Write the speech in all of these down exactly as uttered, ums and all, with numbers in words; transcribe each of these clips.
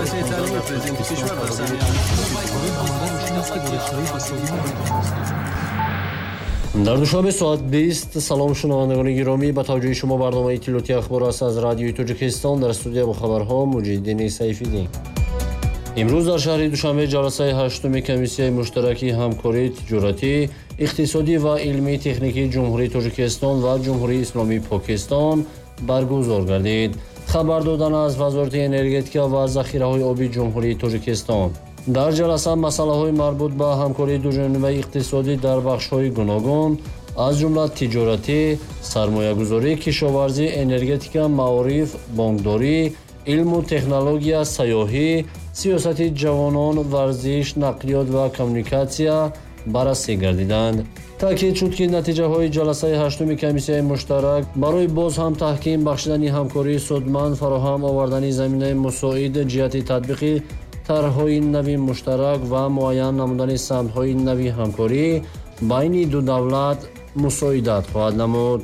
дар душанбе соат бист салом шунавандагони гиромӣ, ба тавҷӯҳи шумо барномаи иттилоъоти ахбор аст аз радиои Тоҷикистон. дар студия бо хабарҳо Муҷиддини Сайфиддин. имрӯз дар шаҳри Душанбе ҷаласаи ҳаштуми комиссияи муштаракии ҳамкории тиҷоратӣ, иқтисодӣ ва илмии техникии ҷумҳурии Тоҷикистон ва ҷумҳурии Исломии Покистон баргузор гардид. хабар доданд аз вазорати энергетика ва захираҳои оби ҷумҳурии Тоҷикистон. дар ҷаласа масъалаҳои марбут ба ҳамкории дуҷонибаи иқтисодӣ дар бахшҳои гуногун аз ҷумла тиҷоратӣ, сармоягузорӣ, кишоварзӣ, энергетика, маориф, бонкдорӣ, илму технология, сайёҳӣ, сиёсати ҷавонон, варзиш, нақлиёт ва коммуникатсия баррасӣ гардиданд. таъкид шуд, ки натиҷаҳои ҷаласаи ҳаштуми комиссияи муштарак барои боз ҳам таҳким бахшидани ҳамкории судманд, фароҳам овардани заминаи мусоид ҷиҳати татбиқи тарҳҳои нави муштарак ва муайян намудани самтҳои нави ҳамкорӣ байни ду давлат мусоидат хоҳад намуд.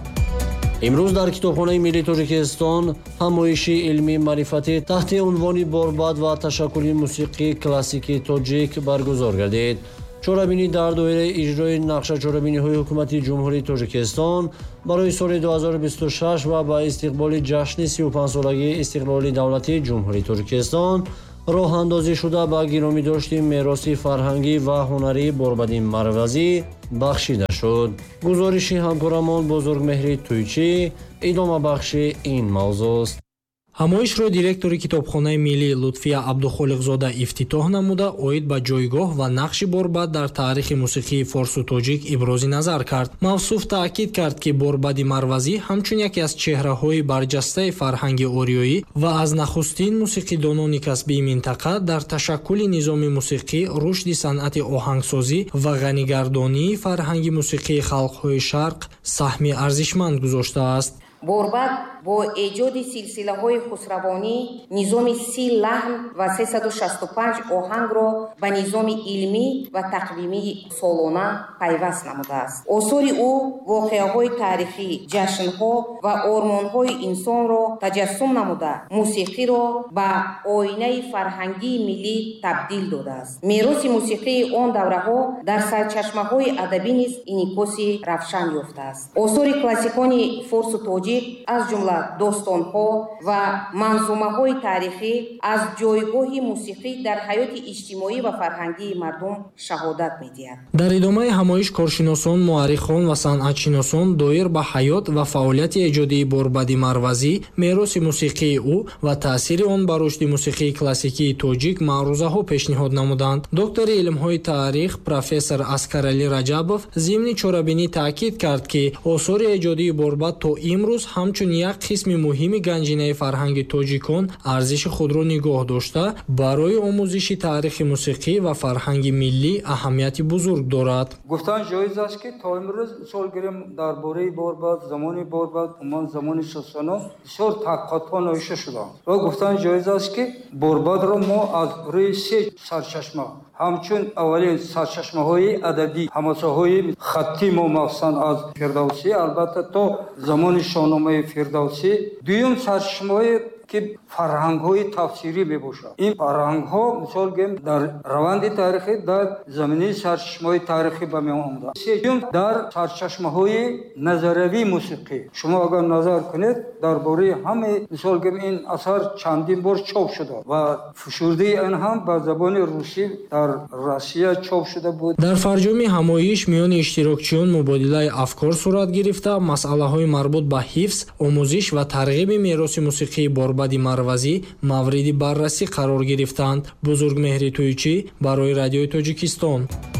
имрӯз дар Китобхонаи Миллии Тоҷикистон ҳамоиши илмии маърифатӣ таҳти унвони борбад ва ташаккули мусиқии классикии тоҷик баргузор гардид. чорабинӣ дар доираи иҷрои нақша чорабиниҳои ҳукумати ҷумҳурии Тоҷикистон барои соли ду ҳазору бисту шаш ва ба истиқболи ҷашни сию панҷсолагии истиқлоли давлати ҷумҳурии Тоҷикистон роҳандозӣ шуда ба гиромидошти мероси фарҳангӣ ва ҳунарии борбади марвазӣ бахшида шуд. гузориши ҳамкорамон Бузургмеҳри Тӯйчӣ идомабахши ин мавзӯъст. ҳамоишро директори Китобхонаи Миллӣ Лутфия Абдухолиқзода ифтитоҳ намуда оид ба ҷойгоҳ ва нақши борбад дар таърихи мусиқии форсу тоҷик ибрози назар кард. мавсуф таъкид кард, ки борбади марвазӣ ҳамчун яке аз чеҳраҳои барҷастаи фарҳанги ориёӣ ва аз нахустин мусиқидонони касбии минтақа дар ташаккули низоми мусиқӣ, рушди санъати оҳангсозӣ ва ғанигардонии фарҳанги мусиқии халқҳои шарқ саҳми арзишманд гузоштааст. борбад бо эҷоди силсилаҳои хусравонӣ низоми си лаҳн ва сесаду шасту панҷ оҳангро ба низоми илмӣ ва тақвимии солона пайваст намудааст. осори ӯ воқеаҳои таърихӣ, ҷашнҳо ва ормонҳои инсонро таҷассум намуда, мусиқиро ба оинаи фарҳангии миллӣ табдил додааст. мероси мусиқии он давраҳо дар сарчашмаҳои адабӣ низ инъикоси равшан ёфтааст. осори классикони форсу тоҷик аз ҷумла достонҳо ва манзумаҳои таърихӣ аз ҷойгоҳи мусиқӣ дар ҳаёти иҷтимоӣ ва фарҳангии мардум шаҳодат медиҳад. дар идомаи ҳамоиш коршиносон, муаррихон ва санъатшиносон доир ба ҳаёт ва фаъолияти эҷодии борбади марвазӣ, мероси мусиқии ӯ ва таъсири он ба рушди мусиқии классикии тоҷик маърузаҳо пешниҳод намуданд. доктори илмҳои таърих профессор Аскаралӣ Раҷабов зимни чорабинӣ таъкид кард, ки осори эҷодии борбад то имрӯз ҳамчун як қисми муҳими ганҷинаи фарҳанги тоҷикон арзиши худро нигоҳ дошта, барои омӯзиши таърихи мусиқӣ ва фарҳанги миллӣ аҳамияти бузург дорад. гуфтан ҷоиз аст, ки то имрӯз мисол гирем дар бораи борбад, замони борбад, умуман замони шастона бисёр таҳқиқотҳо навишта шуданд. ва гуфтан ҷоиз аст, ки борбадро мо аз рӯи се сарчашма ҳамчун аввалин сарчашмаҳои адабӣ, ҳамосаҳои хаттӣ мо махсусан аз Фирдавсӣ, албатта то замони шоҳномаи Фирдавсӣ, дуюм сарчашмаҳои ки фарҳангҳои тафсирӣ мебошад. ин фарҳангҳо мисол гем дар раванди таърихӣ дар заминаи сарчашмаҳои таърихӣ ба меон омаданд. сеюм дар сарчашмаҳои назаравии мусиқӣ. шумо агар назар кунед, дар бораи ҳамаи мисол гем ин асар чандин бор чоп шуда ва фушурдаи он ҳам ба забони русӣ дар Россия чоп шуда буд. дар фарҷоми ҳамоиш миёни иштирокчиён мубодилаи афкор сурат гирифта, масъалаҳои марбут ба ҳифз, омӯзиш ва тарғиби мероси мусиқии борбади марвазӣ мавриди баррасӣ қарор гирифтанд. Бузургмеҳри Тӯйчӣ барои радиои Тоҷикистон.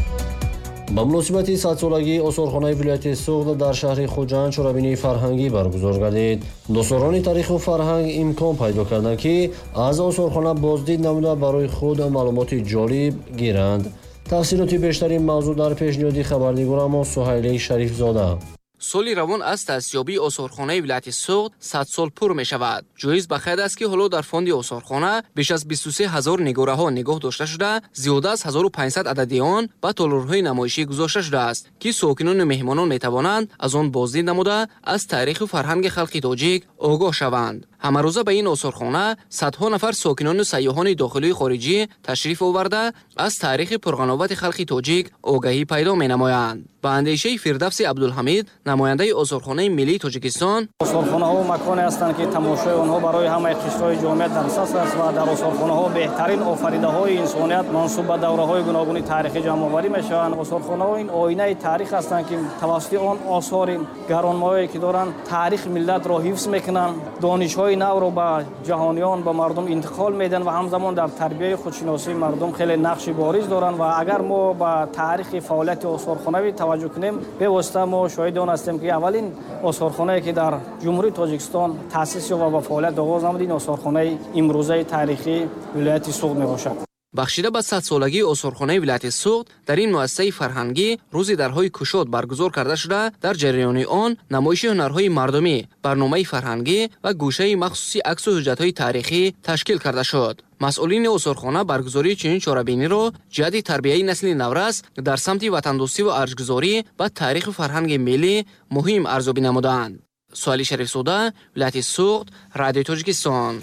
ба муносибати садсолагии осорхонаи вилояти Суғд дар шаҳри Хуҷанд чорабинии фарҳангӣ баргузор гардид. дӯстдорони таъриху фарҳанг имкон пайдо карданд, ки аз осорхона боздид намуда барои худ маълумоти ҷолиб гиранд. тафсилоти бештари мавзӯъ дар пешниҳоди хабарнигорамо Суҳайлии Шарифзода. соли равон аз дастёбии осорхонаи вилояти Суғд сад сол пур мешавад. Ҷоиз ба қайд аст ки ҳоло дар фонди осорхона беш аз бисту се ҳазор нигораҳо нигоҳ дошта шуда, зиёда аз ҳазору панҷсад адади он ба толорҳои намоишӣ гузошта шудааст, ки сокинону меҳмонон метавонанд аз он боздид намуда аз таъриху фарҳанги халқи тоҷик огоҳ шаванд. ҳамарӯза ба ин осорхона садҳо нафар сокинону сайёҳони дохилию хориҷӣ ташриф оварда аз таърихи пурғановати халқи тоҷик огаҳӣ пайдо менамоянд. ба андешаи Фирдавси Абдулҳамид, намояндаи осорхонаи миллии Тоҷикистон: осорхонаҳо маконе ҳастанд ки тамошои онҳо барои ҳамаи қишрҳои ҷомеат дарсас аст ва дар осорхонаҳо беҳтарин офаридаҳои инсоният мансуб ба давраҳои гуногуни таърихӣ ҷамъоварӣ мешаванд. осорхонаҳо ин оинаи таърих ҳастанд ки тавассути он осори гаронмоие ки доранд таърих миллатро ҳифз мекунанд, донишҳои навро ба ҷаҳониён, ба мардум интиқол медиҳанд ва ҳамзамон дар тарбияи худшиносии мардум хеле нақши бориз доранд. ва агар мо ба таърихи фаъолияти осорхонавӣ таваҷҷӯҳ кунем, бевосита мо шоҳиди он ҳастем ки аввалин осорхонае ки дар ҷумҳурии Тоҷикистон таъсис ёфт ва ба фаъолият оғоз намуд, ин осорхонаи имрӯзаи таърихии вилояти Суғд мебошад. бахшида ба садсолагии осорхонаи вилояти Суғд, дар ин муассисаи фарҳангӣ рӯзи дарҳои кушод баргузор карда шуда, дар ҷараёни он намоиши ҳунарҳои мардумӣ, барномаи фарҳангӣ ва гӯшаи махсуси аксу ҳуҷҷатҳои таърихӣ ташкил карда шуд. масъулини осорхона баргузории чунин чорабиниро ҷиҳати тарбияи насли наврас дар самти ватандӯстӣ ва арҷгузорӣ ба таъриху фарҳанги миллӣ муҳим арзёбӣ намуданд. Суали Шарифзода, вилояти Суғд, Радиои Тоҷикистон.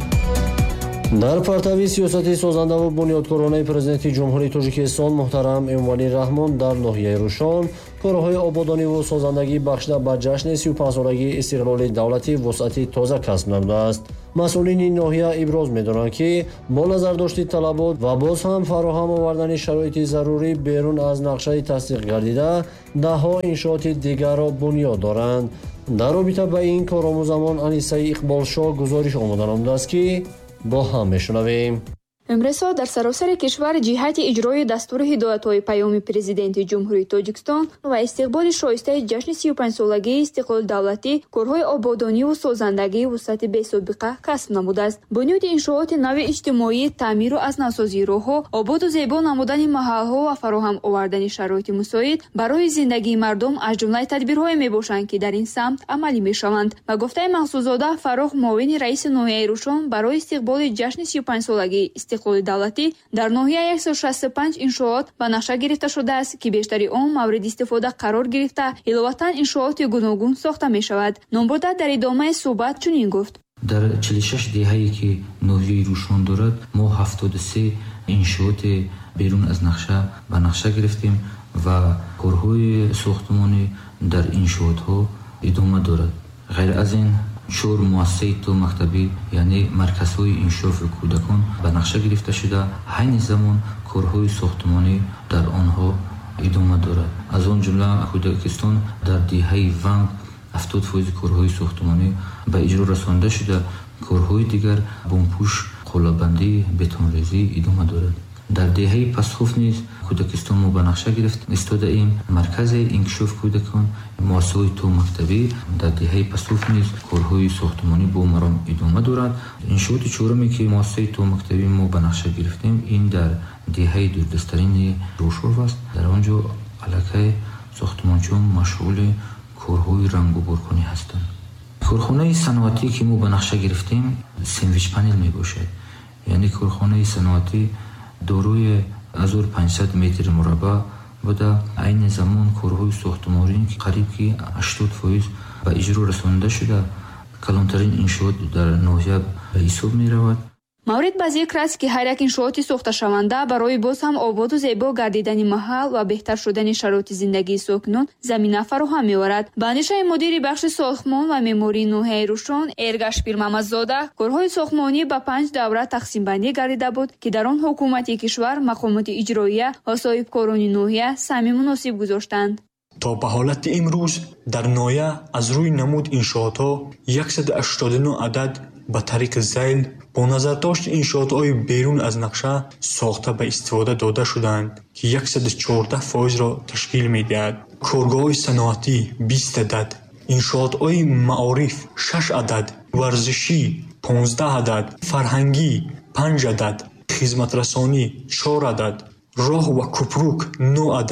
дар партави сиёсати созандаву бунёдкоронаи президенти ҷумҳурии Тоҷикистон муҳтарам Эмомалӣ Раҳмон дар ноҳияи Рӯшон корҳои ободониву созандагӣ бахшида ба ҷашни сию панҷсолагии истиқлоли давлатӣ вусъати тоза касб намудааст. масъулини ноҳия иброз медонанд, ки бо назардошти талабот ва боз ҳам фароҳам овардани шароити зарурӣ берун аз нақшаи тасдиқ гардида даҳҳо иншооти дигарро бунёд доранд. дар робита ба ин коромӯзамон Анисаи Иқболшо гузориш омода намудааст, ки бо ҳам мешунавем. امروزها در سراسر کشور جهت اجرای دستور هدایت‌های پیام پرزیدنت جمهوری تاجیکستان و استقبال شایسته جشن سی و پنج سالگی استقلال دولتی، کارهای آبادانی و سازندگی وسعت بی‌سابقه کسب نموده است. بنیاد انشاءات نو اجتماعی، تعمیر و از نوسازی راه‌ها، آباد و زیبا نمودن محل‌ها و فراهم آوردن شرایط مساعد برای زندگی مردم از جمله تدبیرهای میباشند که در این سمت عملی میشوند. و گفته مقصودزاده فراخ، معاون رئیس ناحیه روشن، برای استقبال جشن سی و پنج سالگی استقلال دولتی در ناحیه صد و شصت و پنج انشاءات به نقشه گرفته شده است که بیشتری آن مورد استفاده قرار گرفته، علاوه انشاءات گوناگون ساخته می شود. نامبرده در ادامه صحبت چنین گفت: در چهل و شش دهه‌ای که ناحیه روشن دارد، ما هفتاد و سه انشاءات بیرون از نقشه به نقشه گرفتیم و کارهای ساختمانی در انشاءات ها ادامه دارد. غیر از این چهار مؤسسه تو مکتبی یعنی مرکزهای انشاف کودکان به نقشه گرفته شده، همین زمان کارهای ساختمانی در آنها ادامه دارد. از آن جمله کودکستان در دهه ونگ هفتاد فیصد کارهای ساختمانی به اجرا رسانده شده، کارهای دیگر بمپوش، قلابندی، بتونریزی ادامه دارد. در دهه پسخوف نیز کودکستان ما به نقشه گرفت استاده ایم مرکز انکشاف کودکان، مؤسسه تو مکتبی. در دهه پسخوف نیز کارهای ساختمانی با مرام ادامه دارد. انشاءات چهارمی که مؤسسه تو مکتبی ما به نقشه گرفتیم این در دهه دوردسترین روشور است. در آنجا علاقه ساختمانچیان مشغول کارهای رنگ و بارکنی هستند. کارخانه صنعتی که ما به نقشه گرفتیم ساندویچ پنل می باشد، یعنی کارخانه صنعتی داروی هزار و پانصد متر مربع بوده. عین زمان کارهای ساختمانی که قریب که هشتاد فیصد به اجرا رسانده شده، کلانترین انشاءات در ناحیه به حساب می رود. مورد با ذکر است که هر یک انشاءات ساخته شونده برای باز هم آباد و زیبا گردیدن محل و بهتر شدن شرایط زندگی ساکنان زمینه فراهم می‌آورد. به اندیشه مدیر بخش ساختمان و معماری ناحیه روشن ارگش پیرمحمدزاده، کارهای ساختمانی به پنج دوره تقسیم بندی گردیده بود که در آن حکومت کشور، مقامات اجراییه و صاحبکاران ناحیه سهم مناسب گذاشتند. تا به حالت امروز در ناحیه از روی نمود انشاءات‌ها صد و هشتاد و نه عدد به طریق ذیل با نظر داشت انشاءات‌های بیرون از نقشه ساخته به استفاده داده شدند که صد و چهارده فیصد را تشکیل می‌دهد. کارگاه‌های صنعتی بیست عدد، انشاءات‌های معارف شش عدد، ورزشی پانزده عدد، فرهنگی پنج عدد، خدمت رسانی چهار عدد، راه و کپروک نه عدد،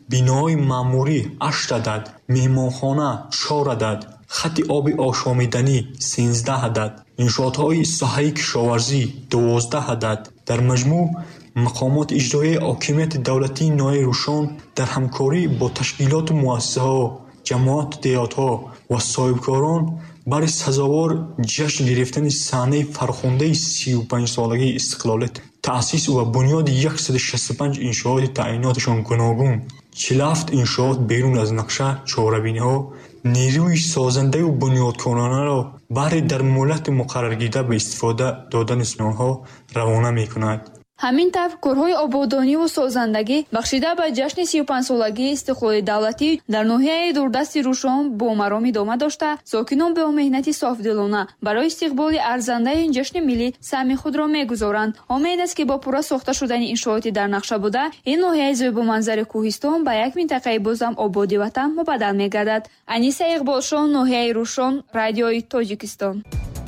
биноҳои маъмурӣ ҳашт адад, меҳмонхона чор адад, хатти оби ошомиданӣ сенздаҳ адад, иншоотҳои соҳаи кишоварзӣ дувоздаҳ адад. дар маҷмӯъ мақомоти иҷроии ҳокимияти давлатии ноҳияи Рӯшон дар ҳамкорӣ бо ташкилоту муассисаҳо, ҷамоату деҳотҳо ва соҳибкорон баъди сазовор ҷашн гирифтани саҳнаи фархондаи сию панҷсолагии истиқлолият таъсис ва бунёди яксаду шасту панҷ иншооти таъйиноташон гуногун, чилу ҳафт иншоот берун аз нақша чорабиниҳо нерӯи созандаву бунёдконаро баҳри дар муҳлати муқарраргирда ба истифода додани онҳо равона мекунад. ҳамин тавр корҳои ободониву созандагӣ бахшида ба ҷашни сию панҷсолагии истиқлоли давлатӣ дар ноҳияи дурдасти Рӯшон бо маром идома дошта, сокинон бо меҳнати софдилона барои истиқболи арзандаи ин ҷашни миллӣ саҳми худро мегузоранд. умед аст ки бо пурра сохта шудани иншооти дар нақша буда, ин ноҳияи зебуманзари кӯҳистон ба як минтақаи бозам ободи ватан мубаддал мегардад. Аниса Иқболшон, ноҳияи Рӯшон, радиои Тоҷикистон.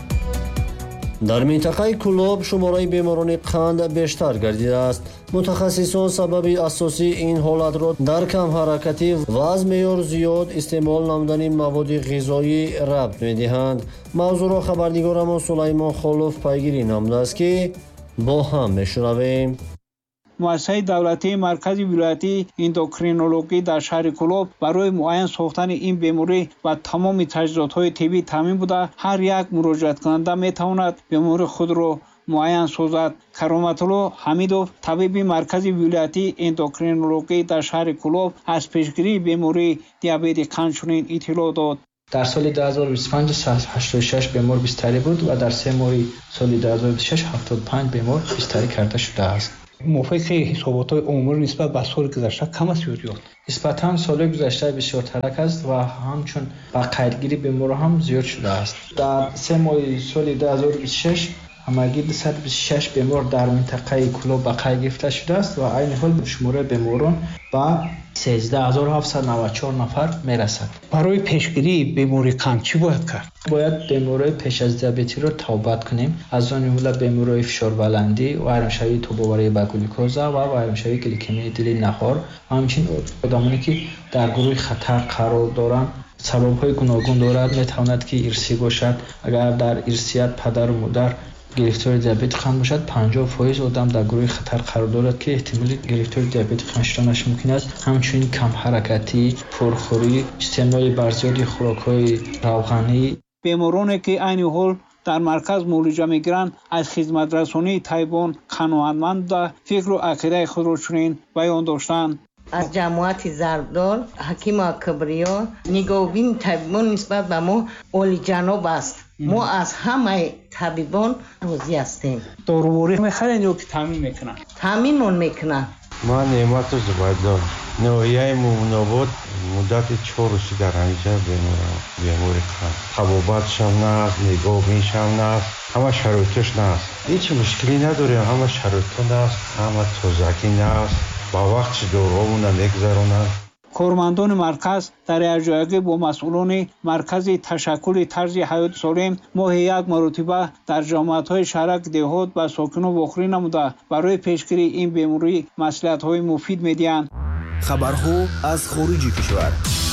дар минтақаи Кӯлоб шумораи беморони қанд бештар гардидааст. мутахассисон сабаби асосии ин ҳолатро дар камҳаракатӣ ва аз меъёр зиёд истеъмол намудани маводи ғизоӣ рабт медиҳанд. мавзӯъро хабарнигорамон Сулаймон Холов пайгирӣ намудааст, ки бо ҳам мешунавем. муассисаи давлатии маркази вилоятии эндокринологӣ дар шаҳри Кӯлоб барои муайян сохтани ин беморӣ ва тамоми таҷҳизотҳои тиббӣ таъмин буда, ҳар як муроҷиаткунанда метавонад бемори худро муайян созад. Кароматулло Ҳамидов, табиби маркази вилоятии эндокринологӣ дар шаҳри Кӯлоб, аз пешгирии бемории диабети қанд чунин иттилоъ дод. дар соли ду ҳазору бисту панҷ сад و ҳаштоду шаш бемор бистарӣ буд ва дар се моҳи соли ду ҳазору бисту шаш ҳафтоду панҷ бемор бистарӣ карда шудааст. мувофиқи ҳисоботҳои омур нисбат ба соли гузашта кам аст ё зиёд? нисбатан соли гузашта бисёр тарак аст ва ҳамчун ба қайдгирии беморҳо ҳам зиёд шудааст. дар се моҳи соли ду ҳазору бисту шаш ҳамагӣ дусад и бисту шаш бемор дар минтақаи Кӯлоб ба қайд гирифта шудааст ва айни ҳол шумораи беморон ба сенздаҳ ҳазору ҳафтсад и навад и чор нафар мерасад. барои пешгирии бемории қанд чӣ бояд кард? бояд бемории пеш аз диабетиро тавбат кунем, аз он ҷумла бемории фишорбаландӣ, вайроншавии тобоварӣ ба глюкоза ва вайроншавии гликемияи дили наҳор, ҳамчин одамоне ки дар гурӯҳи хатар қарор доранд. сабабҳои гуногун дорад, метавонад ки ирсӣ бошад. агар дар ирсият падару модар гирифтори диабети қанд бошад, панҷоҳ фоиз одам дар гурӯҳи хатар қарор дорад ки эҳтимоли гирифтори диабети қанд шуданаш мумкин аст. ҳамчунин камҳаракатӣ, пурхӯрӣ, истеъмоли барзиёди хӯрокҳои равғанӣ. бемороне ки айни ҳол дар марказ муолиҷа мегиранд, аз хизматрасонии тайбон қаноатманд буда фикру ақидаи худро чунин баён доштанд. аз ҷамоати Зардор, ҳакима Кибриё, нигоҳубини табибон нисбат ба мо олиҷаноб аст. мо аз ҳамаи табибон розӣ ҳастем. дорувори мехаранд ё ки таъмин мекунанд? таъминмон мекунанд. ман Неъмату Зубайдор, ноҳияи Мувнобод муддати чор рӯзи дар ҳамиҷа беморам, бемори қанд. табобатшам наст, нигоҳбиншам наст, ҳама шароитош наст. ҳеҷ мушкилӣ надорем, ҳама шароито наст, ҳама тозагӣ наст, ба вақтш дороҳоуна мегузаронанд. кормандони марказ дар якҷоягӣ бо масъулони маркази ташаккули тарзи ҳаёти солим моҳи як маротиба дар ҷамоатҳои шаҳрак деҳот ба сокинон вохӯрӣ намуда барои пешгирии ин беморӣ маслиҳатҳои муфид медиҳанд. хабарҳо аз хориҷи кишвар.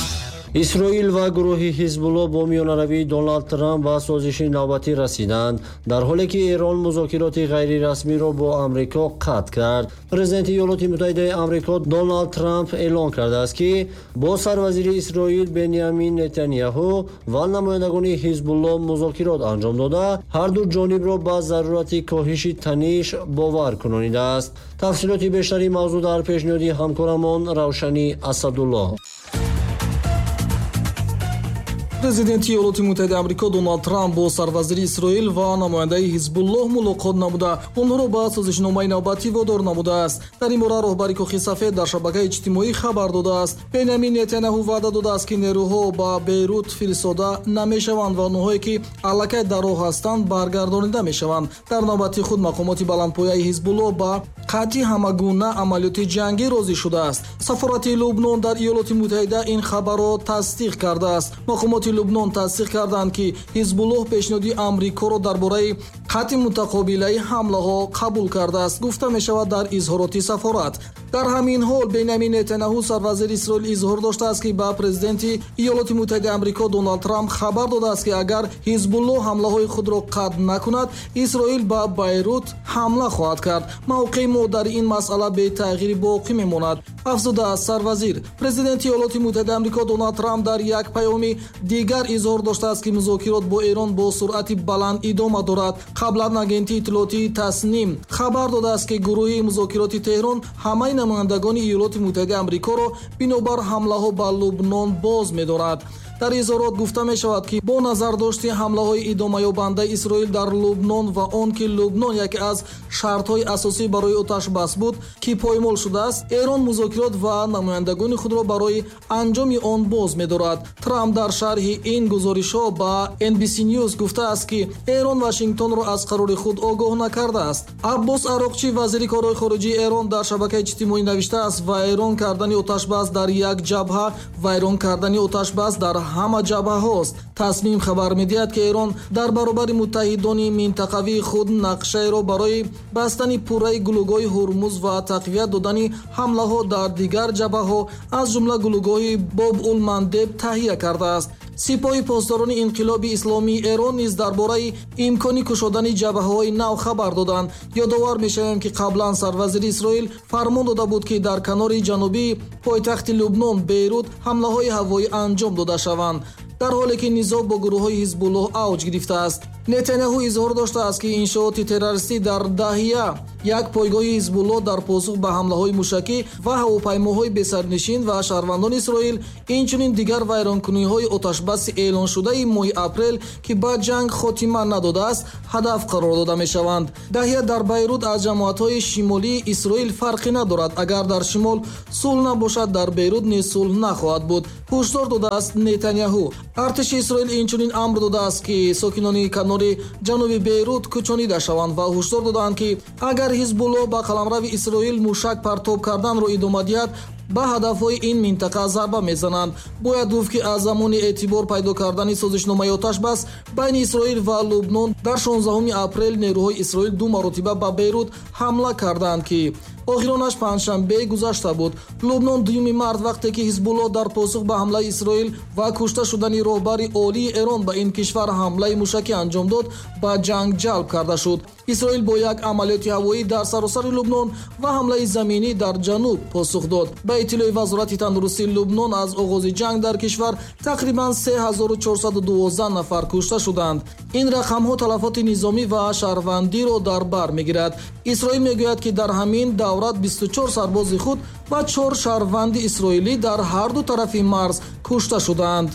исроил ва гурӯҳи ҳизбулло бо миёнаравии Доналд Трамп ба созиши навбатӣ расиданд, дар ҳоле ки Эрон музокироти ғайрирасмиро бо Амрико қатъ кард. Президенти Иёлоти Муттаҳидаи Амрико Доналд Трамп эълон кардааст, ки бо сарвазири Исроил Беньямин Нетаньяҳу ва намояндагони ҳизбулло музокирот анҷом дода, ҳарду ҷонибро ба зарурати коҳиши таниш бовар кунонидааст. тафсилоти бештари мавзӯъ дар пешниҳоди ҳамкорамон Равшани Асадулло. президенти Иёлоти Муттаҳидаи Амрико Доналд Трамп бо сарвазири Исроил ва намояндаи Ҳизбуллоҳ мулоқот намуда, онҳоро ба созишномаи навбатӣ водор намудааст. Дар ин бора роҳбари Коҳи Сафед дар шабакаи иҷтимоӣ хабар додааст. Беньямин Нетаньяҳу ваъда додааст, ки нерӯҳо ба Бейрут фиристода намешаванд ва онҳое ки аллакай дар роҳ ҳастанд баргардонида мешаванд. Дар навбати худ мақомоти баландпояи Ҳизбуллоҳ ба қатъи ҳамагуна амалиёти ҷангӣ розӣ шудааст. Сафорати Лубнон дар Иёлоти Муттаҳида ин хабарро тасдиқ кардааст. Мақомоти Лубнон тасдиқ карданд, ки Ҳизбуллоҳ пешниҳоди Амрикоро дар бораи қатъи мутақобилаи ҳамлаҳо қабул кардааст. гуфта мешавад дар изҳороти сафорат. дар ҳамин ҳол бенямин нетанyaҳу сарвазири исроил изҳор доштааст ки ба президенти иёлоти муттаҳидаи амрико Дональд Трамп хабар додааст ки агар ҳизбуллоҳ ҳамлаҳои худро қатъ накунад, исроил ба Байрут ҳамла хоҳад кард. мавқеи мо дар ин масъала бетағйири боқӣ мемонад, афзудааст сарвазир. президенти иёлоти муттаҳидаи амрико Дональд Трамп дар як паёми дигар изҳор доштааст ки музокирот бо Эрон бо суръати баланд идома дорад. қаблан агенти иттилоотии Тасним хабар додааст ки гурӯҳи музокироти Теҳрон ҳамаи намояндагони иёлоти муттаҳидаи амрикоро бинобар ҳамлаҳо ба Лубнон боз медорад. дар изҳорот гуфта мешавад ки бо назардошти ҳамлаҳои идомаёбандаи Исроил дар Лубнон ва он ки Лубнон яке аз шартҳои асосӣ барои оташбас буд ки поймол шудааст, Эрон музокирот ва намояндагони худро барои анҷоми он боз медорад. Трамп дар шарҳи ин гузоришҳо ба эн би си News гуфтааст ки Эрон Вашингтонро аз қарори худ огоҳ накардааст. Аббос Ароқчӣ, вазири корҳои хориҷии Эрон, дар шабакаи иҷтимоӣ навиштааст: вайрон кардани оташбас дар як ҷабҳа вайрон кардани оташбас дар ҳама ҷабҳаҳост. Тасмим хабар медиҳад ки Эрон дар баробари муттаҳидони минтақавии худ нақшаеро барои бастани пурраи гулӯгоҳи Ҳурмуз ва тақвият додани ҳамлаҳо дар дигар ҷабҳаҳо аз ҷумла гулӯгоҳи Боб-ул-Мандеб таҳия кардааст. сипоҳи посдорони инқилоби исломии Эрон низ дар бораи имкони кушодани ҷабҳаҳои нав хабар доданд. ёдовар мешавем ки қаблан сарвазири Исроил фармон дода буд ки дар канори ҷанубии пойтахти Лубнон Бейрут ҳамлаҳои ҳавоӣ анҷом дода шаванд, дар ҳоле ки низоъ бо гурӯҳҳои ҳизбуллоҳ авҷ гирифтааст. Нетанyaҳу изҳор доштааст ки иншооти террористӣ дар Даҳия, як пойгоҳи ҳизбуллоҳ, дар посух ба ҳамлаҳои мушакӣ ва ҳавопаймоҳои бесарнишин ва шаҳрвандони Исроил, инчунин дигар вайронкуниҳои оташбаси эълоншудаи моҳи апрел ки ба ҷанг хотима надодааст, ҳадаф қарор дода мешаванд. Даҳия дар Байрут аз ҷамоатҳои шимолии Исроил фарқе надорад. Агар дар шимол сулҳ набошад, дар Бейрут низ сулҳ нахоҳад буд, ҳушдор додааст Нетанyaҳу. артиши Исроил инчунин амр додааст ки сокинони канори ҷануби Бейрут кӯчонида шаванд ва ҳушдор доданд ки агар ҳизбуллоҳ ба қаламрави Исроил мушак партоб карданро идома диҳад, ба ҳадафҳои ин минтақа зарба мезананд. Бояд гуфт ки аз замони эътибор пайдо кардани созишномаи оташбас байни Исроил ва Лубнон дар шонздаҳуми апрел нерӯҳои Исроил ду маротиба ба Бейрут ҳамла карданд ки охиронаш панҷшанбеи гузашта буд. Лубнон дуюми март, вақте ки ҳизбуллоҳ дар посух ба ҳамлаи Исроил ва кушта шудани роҳбари олии Эрон ба ин кишвар ҳамлаи мушакӣ анҷом дод, ба ҷанг ҷалб карда шуд. Исроил бо як амалиёти ҳавоӣ дар саросари Лубнон ва ҳамлаи заминӣ дар ҷануб посух дод. Ба иттилои вазорати тандурустии Лубнон, аз оғози ҷанг дар кишвар тақрибан се ҳазору чорсаду дувоздаҳ нафар кушта шуданд. ин рақамҳо талафоти низомӣ ва шаҳрвандиро дар бар мегирад. Исроил мегӯяд ки дар ҳамин даврат бисту чор сарбози худ ва чор шаҳрванди исроилӣ дар ҳарду тарафи марз кушта шуданд.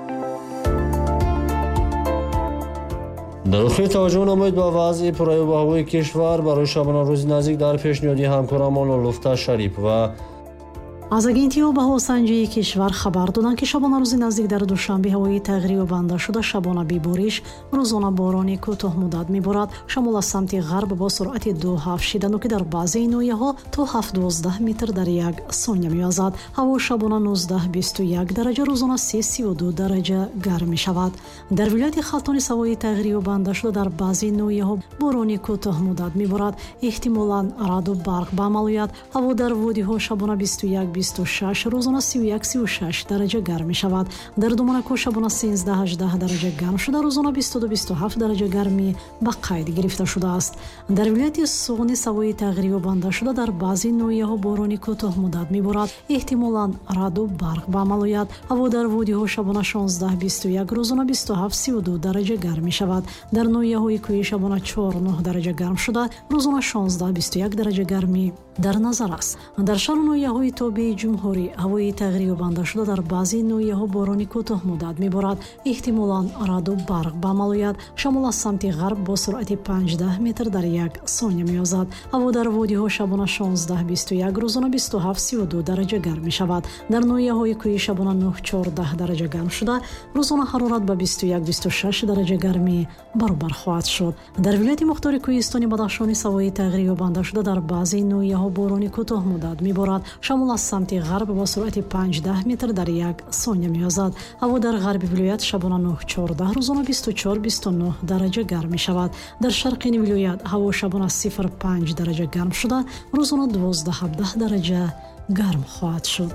дар охир таваҷҷӯҳ намоед ба вазъи пурраёбаҳои кишвар барои шабонарӯзи наздик дар пешниҳоди ҳамкорамон Луфта Шарипов ва аз агентии обҳавосанҷии кишвар хабар доданд ки шабонарӯзи наздик дар душанбе ҳавои тағйирёбанда шуда шабона бибориш, рӯзона борони кӯтоҳмуддат меборад. шамол аз самти ғарб бо суръати ду ҳафт шидану ки дар баъзеи ноҳияҳо то ҳафт дувоздаҳ метр дар як сония меёзад. ҳаво шабона нуздаҳ бисту як дараҷа, рӯзона се сиву ду дараҷа гарм мешавад. дар вилояти Халтонис ҳавои тағйирёбанда шуда дар баъзеи ноҳияҳо борони кӯтоҳмуддат меборад. эҳтимолан раъду барқ ба амал ояд. ҳаво дар водиҳо шабона бисту як бисту шаш, рӯзона сиву як сиву шаш дараҷа гарм мешавад. дар думанако шабона сенздаҳ ҳаждаҳ дараҷа гарм шуда, рӯзона бисту ду бисту ҳафт дараҷа гармӣ ба қайд гирифта шудааст. дар вилояти Суғнис ҳавои тағйирёбанда шуда дар баъзи ноҳияҳо борони кӯтоҳмуддат меборад. эҳтимолан раъду барқ ба амал ояд. ҳаво дар водиҳо шабона шонздаҳ бисту як, рӯзона бисту ҳафт сиву ду дараҷа гарм мешавад. дар ноҳияҳои кӯҳӣ шабона чор нӯҳ дараҷа гарм шуда, рӯзона шонздаҳ бисту як дараҷа гармӣ дар назар аст. дар шаҳру ноҳияҳои тобии ҷумҳурӣ ҳавои тағйирёбанда шуда дар баъзеи ноҳияҳо борони кӯтоҳмуддат меборад. эҳтимолан раъду барқ ба амал ояд. шамол аз самти ғарб бо суръати панҷдаҳ метр дар як сония меёзад. ҳаво дар водиҳо шабона шонздаҳ бисту як, рӯзона бисту ҳафт сиву ду дараҷа гарм мешавад. дар ноҳияҳои кӯҳӣ шабона нӯҳ чордаҳ дараҷа гарм шуда, рӯзона ҳарорат ба бисту як бисту шаш дараҷа гармӣ баробар хоҳад шуд. дар вилояти мухтори кӯҳистони Бадахшонис ҳавои тағйирёбанда шуда дар баъзеи ноҳияҳо борони кӯтоҳмуддат меборад. шамол аз самти ғарб бо суръати панҷдах метр дар як сония меозад. ҳаво дар ғарби вилоят шабона нӯҳ чордаҳ, рӯзона бисту чор бисту нӯҳ дараҷа гарм мешавад. дар шарқини вилоят ҳаво шабона сифр панҷ дараҷа гарм шуда, рӯзона дувоздаҳ ҳабдаҳ дараҷа гарм хоҳад шуд.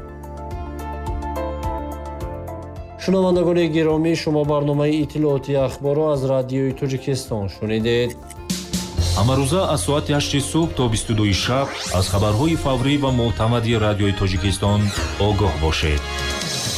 шунавандагони гиромӣ, шумо барномаи иттилооти ахборро аз радиои Тоҷикистон шунидед. ҳамарӯза аз соати ҳашти субҳ то бисту дуи шаб аз хабарҳои фаврӣ ва мӯътамади радиои Тоҷикистон огоҳ бошед.